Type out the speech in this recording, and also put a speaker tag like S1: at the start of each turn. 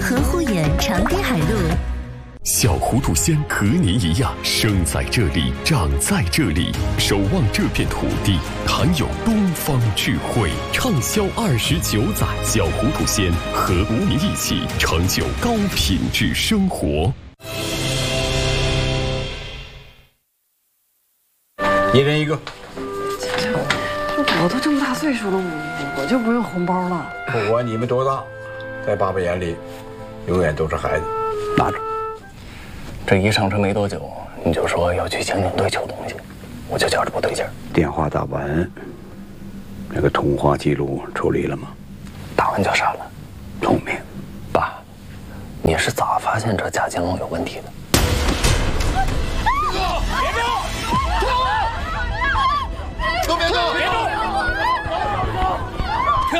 S1: 河护眼长堤海路。
S2: 小糊涂仙和您一样，生在这里，长在这里，守望这片土地，谈有东方智慧，畅销29载。小糊涂仙和您一起成就高品质生活。
S3: 一人一个。
S4: 我都这么大岁数了，我就不用红包了。
S3: 不管你们多大，在爸爸眼里，永远都是孩子。拿着。
S5: 这一上车没多久，你就说要去刑警队求东西，我就觉着不对劲儿。
S3: 电话打完，那个通话记录处理了吗？
S5: 打完就删了。
S3: 聪明。
S5: 爸，你是咋发现这贾金龙有问题的？
S6: 别动！都别动！别动！